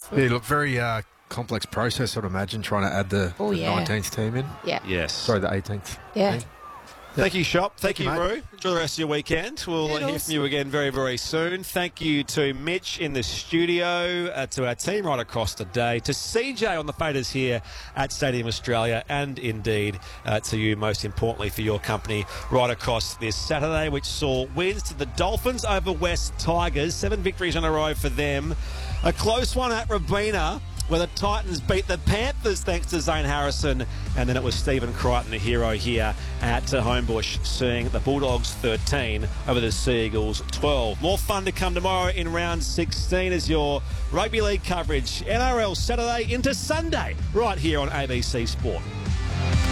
Yeah, look, very complex process, I'd imagine, trying to add the 19th team in. Yeah. Yes. Sorry, the 18th. Yeah. team. Thank you, Shop. Thank you, mate. Roo. Enjoy the rest of your weekend. We'll hear from you again very, very soon. Thank you to Mitch in the studio, to our team right across the day, to CJ on the faders here at Stadium Australia, and indeed to you, most importantly, for your company right across this Saturday, which saw wins to the Dolphins over West Tigers. 7 victories in a row for them. A close one at Robina, where the Titans beat the Panthers thanks to Zane Harrison. And then it was Stephen Crichton, the hero here at Homebush, seeing the Bulldogs 13 over the Sea Eagles 12. More fun to come tomorrow in round 16 as your rugby league coverage. NRL Saturday into Sunday right here on ABC Sport.